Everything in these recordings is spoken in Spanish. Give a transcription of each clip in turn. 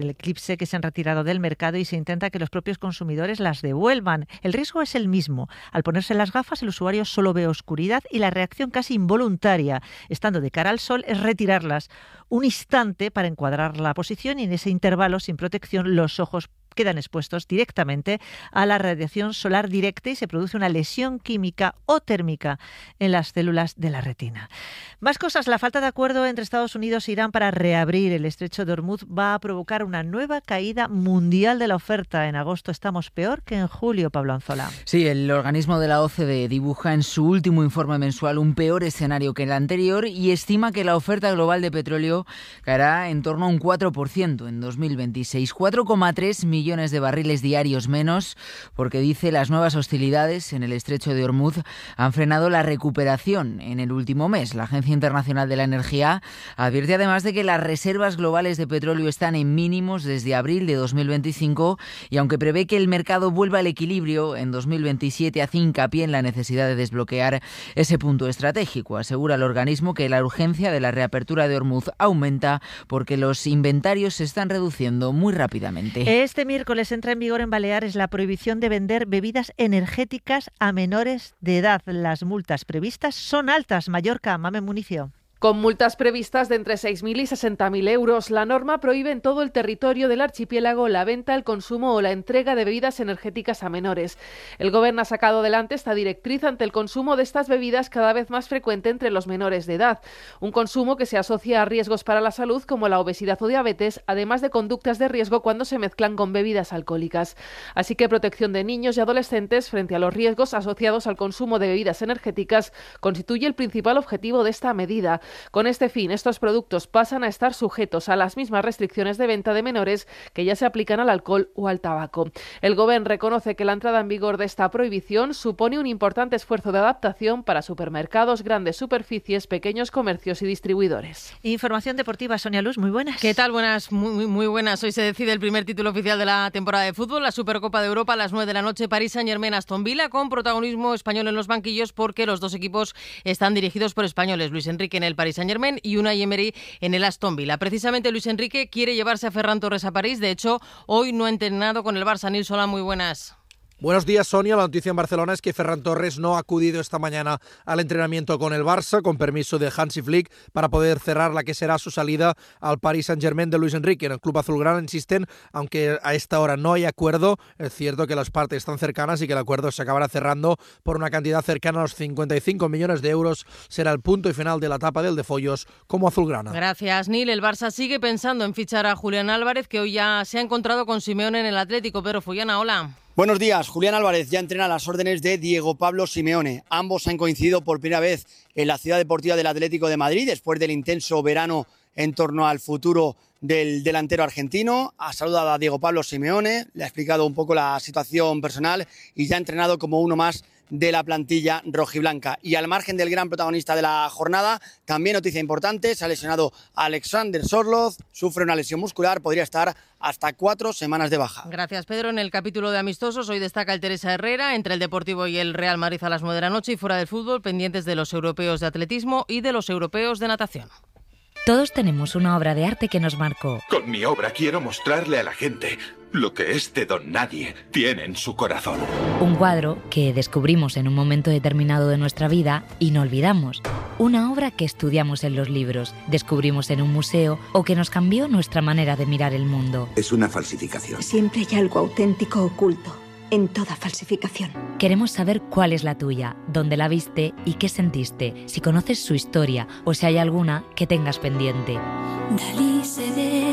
el eclipse que se han retirado del mercado y se intenta que los propios consumidores las devuelvan. El riesgo es el mismo. Al ponerse las gafas, el usuario solo ve oscuridad y la reacción casi involuntaria, estando de cara al sol, es retirarlas un instante para encuadrar la posición y en ese intervalo, sin protección, los ojos quedan expuestos directamente a la radiación solar directa y se produce una lesión química o térmica en las células de la retina. Más cosas. La falta de acuerdo entre Estados Unidos e Irán para reabrir el estrecho de Hormuz va a provocar una nueva caída mundial de la oferta. En agosto estamos peor que en julio, Pablo Anzola. Sí, el organismo de la OCDE dibuja en su último informe mensual un peor escenario que el anterior y estima que la oferta global de petróleo caerá en torno a un 4% en 2026. 4,3 millones de barriles diarios menos, porque dice las nuevas hostilidades en el estrecho de Hormuz han frenado la recuperación en el último mes. La Agencia Internacional de la Energía advierte además de que las reservas globales de petróleo están en mínimos desde abril de 2025 y aunque prevé que el mercado vuelva al equilibrio en 2027, hace hincapié en la necesidad de desbloquear ese punto estratégico. Asegura el organismo que la urgencia de la reapertura de Hormuz aumenta porque los inventarios se están reduciendo muy rápidamente. Este miércoles entra en vigor en Baleares la prohibición de vender bebidas energéticas a menores de edad. Las multas previstas son altas. Mallorca, Mame Municio. Con multas previstas de entre 6.000 y 60.000 euros, la norma prohíbe en todo el territorio del archipiélago la venta, el consumo o la entrega de bebidas energéticas a menores. El Gobierno ha sacado adelante esta directriz ante el consumo de estas bebidas cada vez más frecuente entre los menores de edad. Un consumo que se asocia a riesgos para la salud como la obesidad o diabetes, además de conductas de riesgo cuando se mezclan con bebidas alcohólicas. Así que protección de niños y adolescentes frente a los riesgos asociados al consumo de bebidas energéticas constituye el principal objetivo de esta medida. Con este fin, estos productos pasan a estar sujetos a las mismas restricciones de venta de menores que ya se aplican al alcohol o al tabaco. El Gobierno reconoce que la entrada en vigor de esta prohibición supone un importante esfuerzo de adaptación para supermercados, grandes superficies, pequeños comercios y distribuidores. Información deportiva, Sonia Luz, muy buenas. ¿Qué tal? Buenas, muy buenas. Hoy se decide el primer título oficial de la temporada de fútbol, la Supercopa de Europa a las 9 de la noche, Paris Saint-Germain-Aston Villa, con protagonismo español en los banquillos porque los dos equipos están dirigidos por españoles. Luis Enrique en el Paris Saint-Germain y Unai Emery en el Aston Villa. Precisamente Luis Enrique quiere llevarse a Ferran Torres a París. De hecho, hoy no ha entrenado con el Barça. Nils, hola, muy buenas. Buenos días, Sonia. La noticia en Barcelona es que Ferran Torres no ha acudido esta mañana al entrenamiento con el Barça, con permiso de Hansi Flick, para poder cerrar la que será su salida al Paris Saint-Germain de Luis Enrique. En el club azulgrana insisten, aunque a esta hora no hay acuerdo, es cierto que las partes están cercanas y que el acuerdo se acabará cerrando por una cantidad cercana a los 55 millones de euros. Será el punto y final de la etapa del de Follos como azulgrana. Gracias, Nil. El Barça sigue pensando en fichar a Julián Álvarez, que hoy ya se ha encontrado con Simeone en el Atlético. Pedro Fullana, hola. Buenos días. Julián Álvarez ya entrena a las órdenes de Diego Pablo Simeone. Ambos han coincidido por primera vez en la ciudad deportiva del Atlético de Madrid después del intenso verano en torno al futuro del delantero argentino. Ha saludado a Diego Pablo Simeone, le ha explicado un poco la situación personal y ya ha entrenado como uno más de la plantilla rojiblanca. Y al margen del gran protagonista de la jornada, también noticia importante, se ha lesionado Alexander Sorloth, sufre una lesión muscular, podría estar hasta 4 semanas de baja. Gracias, Pedro. En el capítulo de amistosos, hoy destaca el Teresa Herrera, entre el Deportivo y el Real Madrid a las 9 de la noche, y fuera del fútbol, pendientes de los europeos de atletismo y de los europeos de natación. Todos tenemos una obra de arte que nos marcó. Con mi obra quiero mostrarle a la gente lo que este don nadie tiene en su corazón. Un cuadro que descubrimos en un momento determinado de nuestra vida y no olvidamos. Una obra que estudiamos en los libros, descubrimos en un museo o que nos cambió nuestra manera de mirar el mundo. Es una falsificación. Siempre hay algo auténtico oculto en toda falsificación. Queremos saber cuál es la tuya, dónde la viste y qué sentiste, si conoces su historia o si hay alguna que tengas pendiente. Dalí se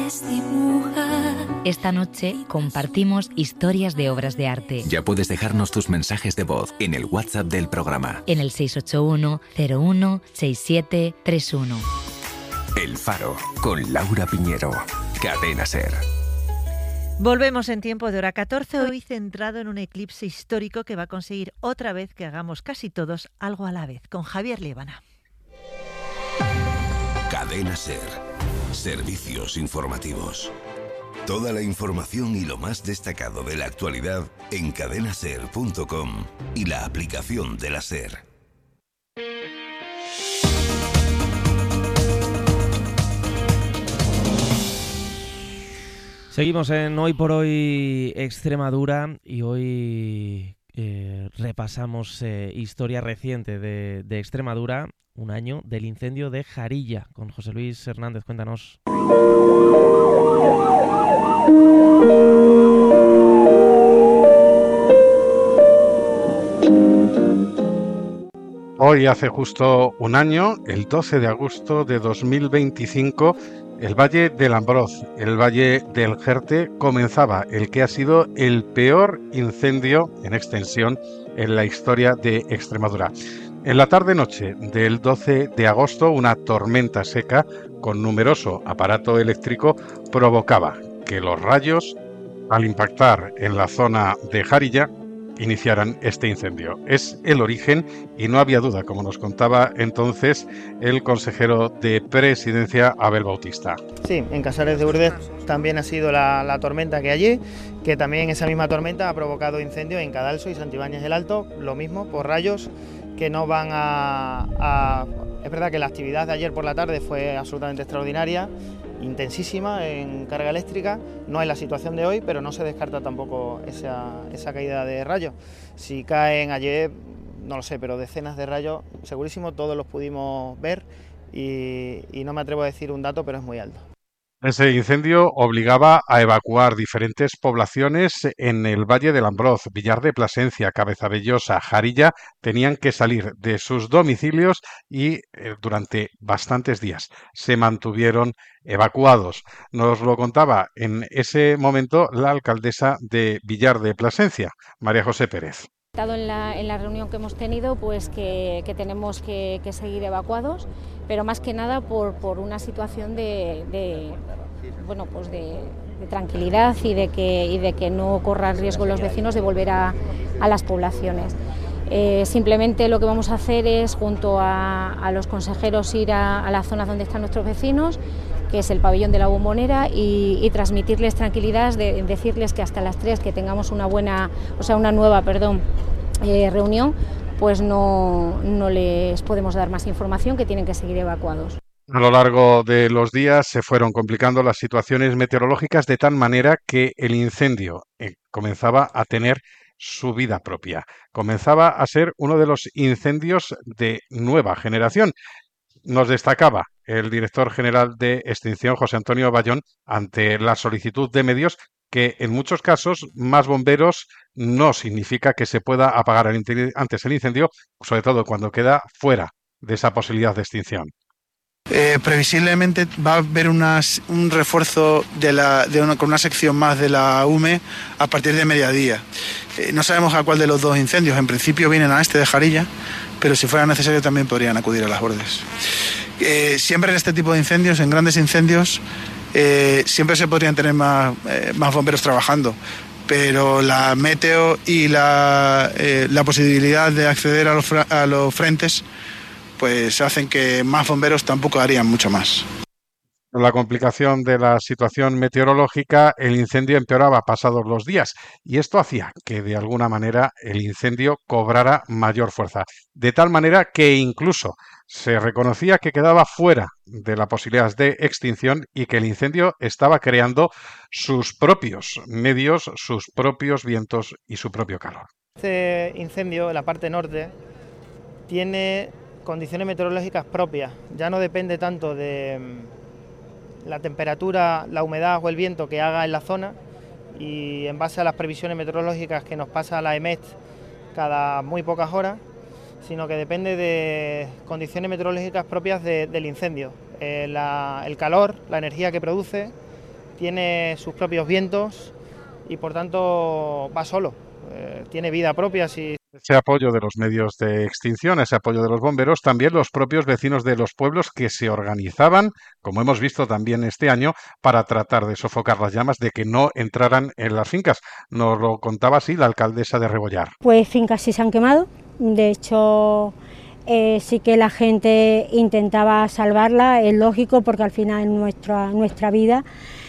desdibuja. Esta noche compartimos historias de obras de arte. Ya puedes dejarnos tus mensajes de voz en el WhatsApp del programa. En el 681 01 6731. El Faro, con Laura Piñero. Cadena SER. Volvemos en tiempo de hora 14, hoy centrado en un eclipse histórico que va a conseguir otra vez que hagamos casi todos algo a la vez, con Javier Liébana. Cadena SER. Servicios informativos. Toda la información y lo más destacado de la actualidad en cadenaser.com y la aplicación de la SER. Seguimos en Hoy por Hoy Extremadura y hoy repasamos historia reciente de Extremadura, un año del incendio de Jarilla. Con José Luis Hernández, cuéntanos. Hoy hace justo un año, el 12 de agosto de 2025, el Valle del Ambroz, el Valle del Jerte, comenzaba el que ha sido el peor incendio en extensión en la historia de Extremadura. En la tarde-noche del 12 de agosto, una tormenta seca con numeroso aparato eléctrico provocaba que los rayos, al impactar en la zona de Jarilla, iniciaran este incendio. Es el origen y no había duda, como nos contaba entonces el consejero de Presidencia, Abel Bautista. Sí, en Casares de Urdes también ha sido la tormenta que allí, que también esa misma tormenta ha provocado incendios en Cadalso y Santibáñez del Alto, lo mismo, por rayos que no van a... Es verdad que la actividad de ayer por la tarde fue absolutamente extraordinaria, intensísima en carga eléctrica, no es la situación de hoy, pero no se descarta tampoco esa caída de rayos. Si caen ayer, no lo sé, pero decenas de rayos, segurísimo todos los pudimos ver y no me atrevo a decir un dato, pero es muy alto. Ese incendio obligaba a evacuar diferentes poblaciones en el Valle del Ambroz, Villar de Plasencia, Cabezabellosa, Jarilla, tenían que salir de sus domicilios y durante bastantes días se mantuvieron evacuados. Nos lo contaba en ese momento la alcaldesa de Villar de Plasencia, María José Pérez. En la reunión que hemos tenido, pues que tenemos que seguir evacuados, pero más que nada por una situación de tranquilidad y de que no corran riesgo los vecinos de volver a las poblaciones. Simplemente lo que vamos a hacer es, junto a los consejeros, ir a las zonas donde están nuestros vecinos, que es el pabellón de la Bombonera, y transmitirles tranquilidad, decirles que hasta las 3 que tengamos una nueva reunión, pues no les podemos dar más información, que tienen que seguir evacuados. A lo largo de los días se fueron complicando las situaciones meteorológicas de tal manera que el incendio comenzaba a tener su vida propia. Comenzaba a ser uno de los incendios de nueva generación. Nos destacaba el director general de Extinción, José Antonio Bayón, ante la solicitud de medios, que en muchos casos más bomberos no significa que se pueda apagar antes el incendio, sobre todo cuando queda fuera de esa posibilidad de extinción. Previsiblemente va a haber un refuerzo con una sección más de la UME a partir de mediodía. No sabemos a cuál de los dos incendios. En principio vienen a este de Jarilla, pero si fuera necesario también podrían acudir a las Bordes. Siempre en este tipo de incendios, en grandes incendios, siempre se podrían tener más bomberos trabajando, pero la meteo y la posibilidad de acceder a los frentes pues hacen que más bomberos tampoco harían mucho más. La complicación de la situación meteorológica, el incendio empeoraba pasados los días y esto hacía que de alguna manera el incendio cobrara mayor fuerza, de tal manera que incluso se reconocía que quedaba fuera de la posibilidad de extinción y que el incendio estaba creando sus propios medios, sus propios vientos y su propio calor. Este incendio, en la parte norte, tiene condiciones meteorológicas propias, ya no depende tanto de la temperatura, la humedad o el viento que haga en la zona, y en base a las previsiones meteorológicas que nos pasa la EMET cada muy pocas horas, sino que depende de condiciones meteorológicas propias del incendio. El calor, la energía que produce, tiene sus propios vientos y por tanto va solo, tiene vida propia. Ese apoyo de los medios de extinción, ese apoyo de los bomberos, también los propios vecinos de los pueblos que se organizaban, como hemos visto también este año, para tratar de sofocar las llamas, de que no entraran en las fincas. Nos lo contaba así la alcaldesa de Rebollar. Pues fincas sí se han quemado, de hecho sí que la gente intentaba salvarla, es lógico porque al final es nuestra vida,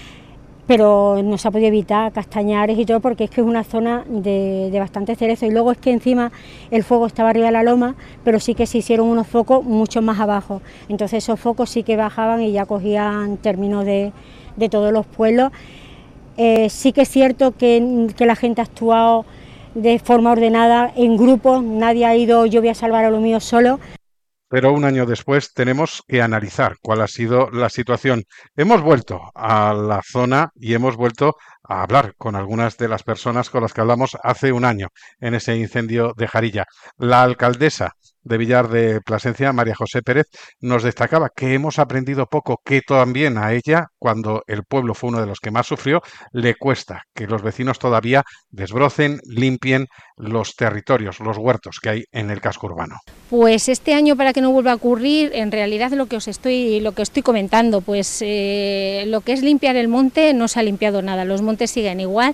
pero no se ha podido evitar castañares y todo porque es que es una zona de bastante cerezo, y luego es que encima el fuego estaba arriba de la loma, pero sí que se hicieron unos focos mucho más abajo, entonces esos focos sí que bajaban y ya cogían términos de todos los pueblos. Sí que es cierto que la gente ha actuado de forma ordenada, en grupos, nadie ha ido yo voy a salvar a lo mío solo. Pero un año después tenemos que analizar cuál ha sido la situación. Hemos vuelto a la zona y hemos vuelto a hablar con algunas de las personas con las que hablamos hace un año en ese incendio de Jarilla. La alcaldesa de Villar de Plasencia, María José Pérez, nos destacaba que hemos aprendido poco, que también a ella, cuando el pueblo fue uno de los que más sufrió, le cuesta que los vecinos todavía desbrocen, limpien los territorios, los huertos que hay en el casco urbano. Pues este año, para que no vuelva a ocurrir, en realidad lo que estoy comentando, pues lo que es limpiar el monte no se ha limpiado nada, los montes siguen igual,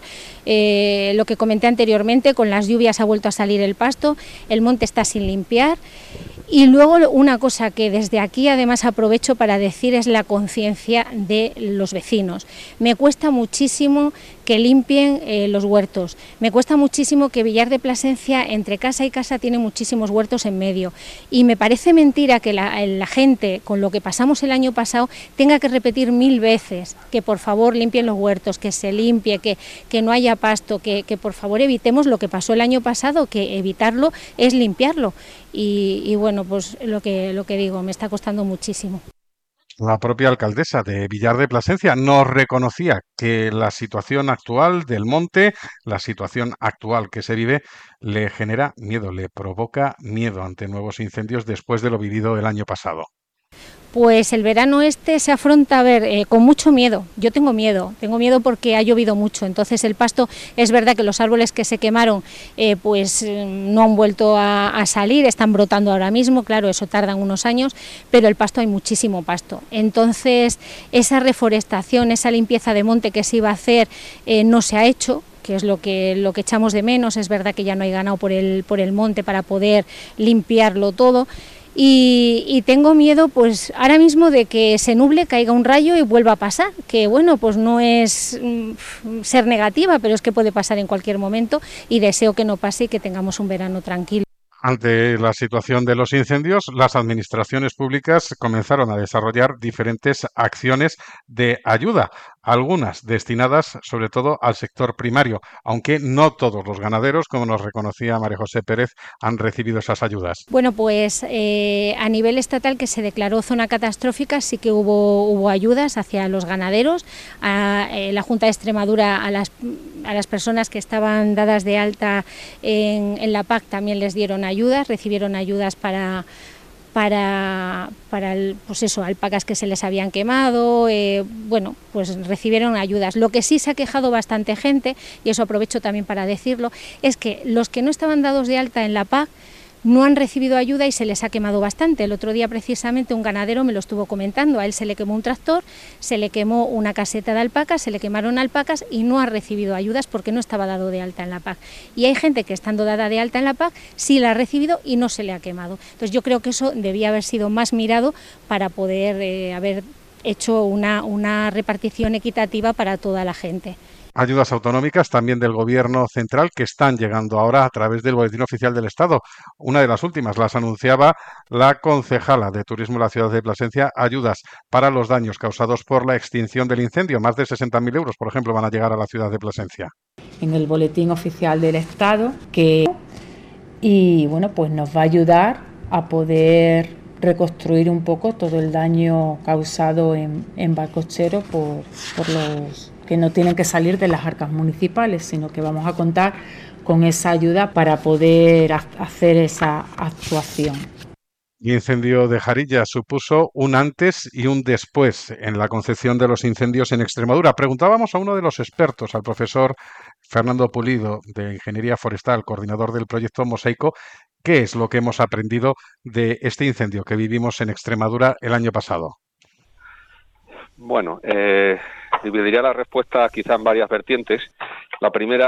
lo que comenté anteriormente, con las lluvias ha vuelto a salir el pasto, el monte está sin limpiar. Y luego una cosa que desde aquí además aprovecho para decir es la conciencia de los vecinos. Me cuesta muchísimo que limpien los huertos, me cuesta muchísimo que Villar de Plasencia entre casa y casa tiene muchísimos huertos en medio y me parece mentira que la gente, con lo que pasamos el año pasado, tenga que repetir 1000 veces que por favor limpien los huertos, que se limpie, que no haya pasto, que por favor evitemos lo que pasó el año pasado, que evitarlo es limpiarlo. Y bueno, pues lo que digo, me está costando muchísimo. La propia alcaldesa de Villar de Plasencia nos reconocía que la situación actual del monte, la situación actual que se vive, le genera miedo, le provoca miedo ante nuevos incendios después de lo vivido el año pasado. Pues el verano se afronta con mucho miedo. Yo tengo miedo porque ha llovido mucho, entonces el pasto, es verdad que los árboles que se quemaron pues no han vuelto a salir, están brotando ahora mismo, claro, eso tardan unos años, pero el pasto hay muchísimo pasto. Entonces esa reforestación, esa limpieza de monte que se iba a hacer no se ha hecho, que es lo que echamos de menos. Es verdad que ya no hay ganado por el monte para poder limpiarlo todo. Y tengo miedo pues ahora mismo de que se nuble, caiga un rayo y vuelva a pasar, que bueno, pues no es ser negativa, pero es que puede pasar en cualquier momento y deseo que no pase y que tengamos un verano tranquilo. Ante la situación de los incendios, las administraciones públicas comenzaron a desarrollar diferentes acciones de ayuda, algunas destinadas sobre todo al sector primario, aunque no todos los ganaderos, como nos reconocía María José Pérez, han recibido esas ayudas. Bueno, pues a nivel estatal, que se declaró zona catastrófica, sí que hubo ayudas hacia los ganaderos, a la Junta de Extremadura, a las personas que estaban dadas de alta en la PAC también les dieron ayudas, recibieron ayudas para pues eso, alpacas que se les habían quemado, bueno, pues recibieron ayudas. Lo que sí se ha quejado bastante gente, y eso aprovecho también para decirlo, es que los que no estaban dados de alta en la PAC no han recibido ayuda y se les ha quemado bastante. El otro día precisamente un ganadero me lo estuvo comentando, a él se le quemó un tractor, se le quemó una caseta de alpacas, se le quemaron alpacas y no ha recibido ayudas porque no estaba dado de alta en la PAC. Y hay gente que estando dada de alta en la PAC sí la ha recibido y no se le ha quemado. Entonces yo creo que eso debía haber sido más mirado para poder haber hecho una repartición equitativa para toda la gente. Ayudas autonómicas también del Gobierno central que están llegando ahora a través del Boletín Oficial del Estado. Una de las últimas las anunciaba la concejala de Turismo de la ciudad de Plasencia, ayudas para los daños causados por la extinción del incendio. Más de 60.000 euros, por ejemplo, van a llegar a la ciudad de Plasencia. En el Boletín Oficial del Estado, y bueno, pues nos va a ayudar a poder reconstruir un poco todo el daño causado en Valcochero por los que no tienen que salir de las arcas municipales, sino que vamos a contar con esa ayuda para poder hacer esa actuación. El incendio de Jarilla supuso un antes y un después en la concepción de los incendios en Extremadura. Preguntábamos a uno de los expertos, al profesor Fernando Pulido, de Ingeniería Forestal, coordinador del proyecto Mosaico, qué es lo que hemos aprendido de este incendio que vivimos en Extremadura el año pasado. Bueno, dividiría la respuesta quizá en varias vertientes. La primera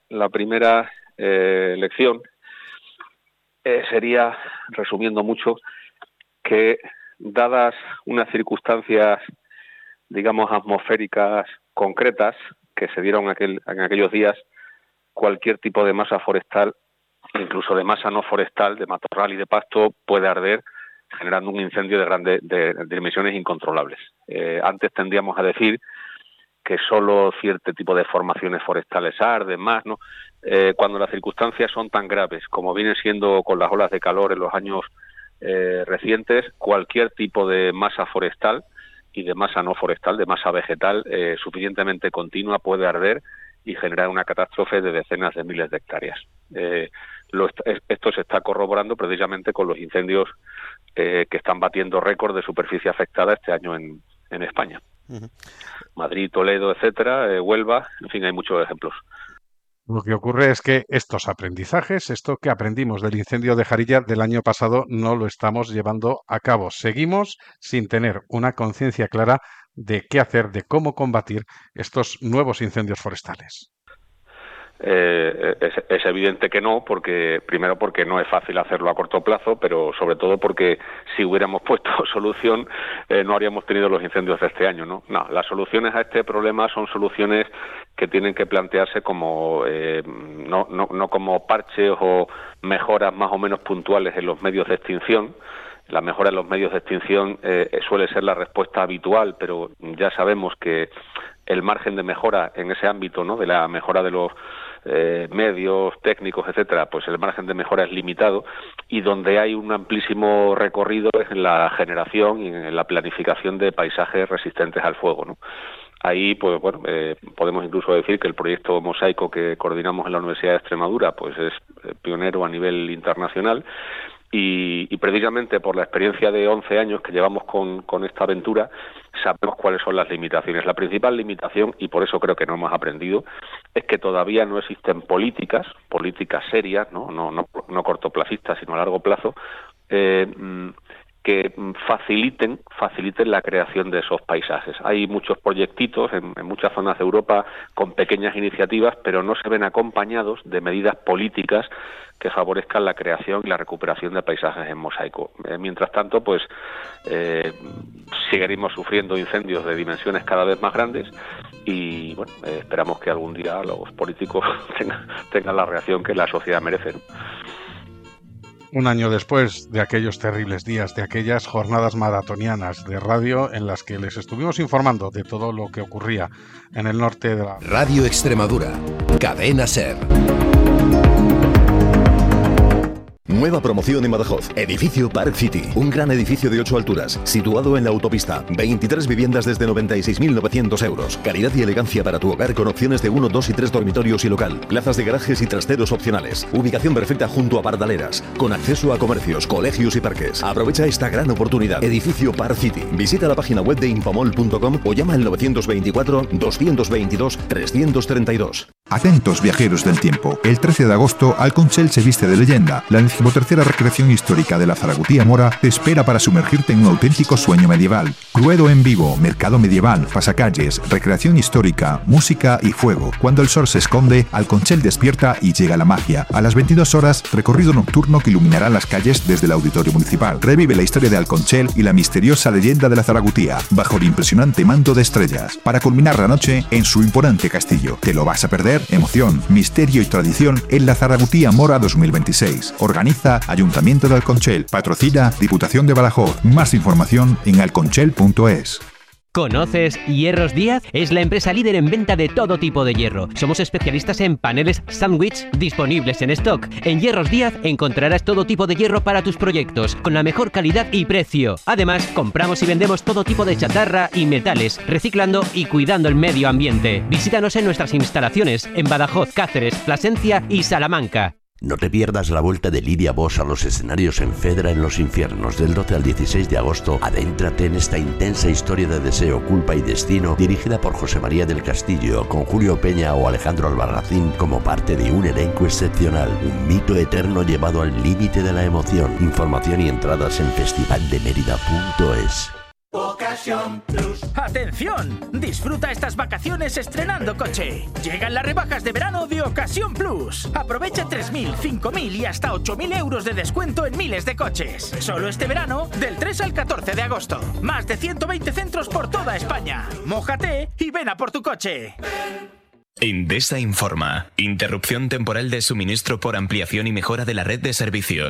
lección sería, resumiendo mucho, que dadas unas circunstancias, digamos, atmosféricas concretas que se dieron en aquellos días, cualquier tipo de masa forestal, incluso de masa no forestal, de matorral y de pasto, puede arder, generando un incendio de dimensiones incontrolables. Antes tendíamos a decir que solo cierto tipo de formaciones forestales arden más, ¿no? Cuando las circunstancias son tan graves como vienen siendo con las olas de calor en los años recientes, cualquier tipo de masa forestal y de masa no forestal, de masa vegetal suficientemente continua puede arder y generar una catástrofe de decenas de miles de hectáreas. Esto se está corroborando precisamente con los incendios que están batiendo récord de superficie afectada este año en España. Madrid, Toledo, etcétera, Huelva, en fin, hay muchos ejemplos. Lo que ocurre es que estos aprendizajes, esto que aprendimos del incendio de Jarilla del año pasado, no lo estamos llevando a cabo. Seguimos sin tener una conciencia clara de qué hacer, de cómo combatir estos nuevos incendios forestales. Es evidente que no, primero porque no es fácil hacerlo a corto plazo, pero sobre todo porque si hubiéramos puesto solución no habríamos tenido los incendios de este año, ¿no? No, las soluciones a este problema son soluciones que tienen que plantearse como no como parches o mejoras más o menos puntuales en los medios de extinción. La mejora en los medios de extinción suele ser la respuesta habitual, pero ya sabemos que el margen de mejora en ese ámbito, ¿no?, de la mejora de los medios técnicos, etcétera, pues el margen de mejora es limitado, y donde hay un amplísimo recorrido es en la generación y en la planificación de paisajes resistentes al fuego, ¿no? Ahí, pues bueno, podemos incluso decir que el proyecto Mosaico que coordinamos en la Universidad de Extremadura, pues es pionero a nivel internacional. Y precisamente por la experiencia de 11 años que llevamos con esta aventura, sabemos cuáles son las limitaciones. La principal limitación, y por eso creo que no hemos aprendido, es que todavía no existen políticas serias, no cortoplacistas, sino a largo plazo, que faciliten la creación de esos paisajes. Hay muchos proyectitos en muchas zonas de Europa con pequeñas iniciativas, pero no se ven acompañados de medidas políticas que favorezcan la creación y la recuperación de paisajes en mosaico. Mientras tanto, pues seguiremos sufriendo incendios de dimensiones cada vez más grandes y bueno, esperamos que algún día los políticos tengan la reacción que la sociedad merece, ¿no? Un año después de aquellos terribles días, de aquellas jornadas maratonianas de radio en las que les estuvimos informando de todo lo que ocurría en el norte de la... Radio Extremadura, Cadena SER. Nueva promoción en Badajoz. Edificio Park City. Un gran edificio de 8 alturas, situado en la autopista. 23 viviendas desde 96.900 euros. Calidad y elegancia para tu hogar con opciones de 1, 2 y 3 dormitorios y local. Plazas de garajes y trasteros opcionales. Ubicación perfecta junto a Pardaleras. Con acceso a comercios, colegios y parques. Aprovecha esta gran oportunidad. Edificio Park City. Visita la página web de infomol.com o llama al 924-222-332. Atentos viajeros del tiempo. El 13 de agosto, Alconchel se viste de leyenda. La 13ª recreación histórica de la Zaragutía Mora te espera para sumergirte en un auténtico sueño medieval. Cluedo en vivo, mercado medieval, pasacalles, recreación histórica, música y fuego. Cuando el sol se esconde, Alconchel despierta y llega la magia. A las 22 horas, recorrido nocturno que iluminará las calles desde el Auditorio Municipal. Revive la historia de Alconchel y la misteriosa leyenda de la Zaragutía, bajo el impresionante manto de estrellas, para culminar la noche en su imponente castillo. ¿Te lo vas a perder? Emoción, misterio y tradición en la Zaragutía Mora 2026. Organiza Ayuntamiento de Alconchel. Patrocina Diputación de Badajoz. Más información en alconchel.es. ¿Conoces Hierros Díaz? Es la empresa líder en venta de todo tipo de hierro. Somos especialistas en paneles sándwich disponibles en stock. En Hierros Díaz encontrarás todo tipo de hierro para tus proyectos, con la mejor calidad y precio. Además, compramos y vendemos todo tipo de chatarra y metales, reciclando y cuidando el medio ambiente. Visítanos en nuestras instalaciones en Badajoz, Cáceres, Plasencia y Salamanca. No te pierdas la vuelta de Lidia Bosch a los escenarios en Fedra en los Infiernos del 12 al 16 de agosto. Adéntrate en esta intensa historia de deseo, culpa y destino, dirigida por José María del Castillo, con Julio Peña o Alejandro Albarracín como parte de un elenco excepcional. Un mito eterno llevado al límite de la emoción. Información y entradas en festivaldemerida.es. Ocasión Plus. ¡Atención! Disfruta estas vacaciones estrenando coche. Llegan las rebajas de verano de Ocasión Plus. Aprovecha 3.000, 5.000 y hasta 8.000 euros de descuento en miles de coches. Solo este verano, del 3 al 14 de agosto. Más de 120 centros por toda España. Mójate y ven a por tu coche. Endesa informa. Interrupción temporal de suministro por ampliación y mejora de la red de servicios.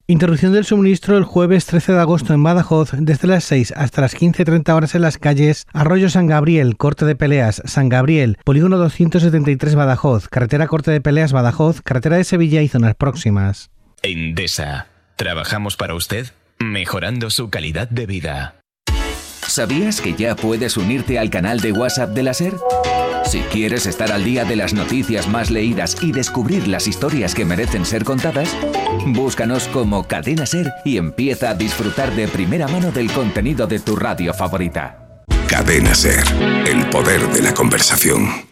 Interrupción del suministro el jueves 13 de agosto en Badajoz desde las 6 hasta las 15:30 horas en las calles Arroyo San Gabriel, Corte de Peleas, San Gabriel, Polígono 273 Badajoz, Carretera Corte de Peleas Badajoz, Carretera de Sevilla y zonas próximas. Endesa. Trabajamos para usted, mejorando su calidad de vida. ¿Sabías que ya puedes unirte al canal de WhatsApp de la SER? Si quieres estar al día de las noticias más leídas y descubrir las historias que merecen ser contadas, búscanos como Cadena SER y empieza a disfrutar de primera mano del contenido de tu radio favorita. Cadena SER, el poder de la conversación.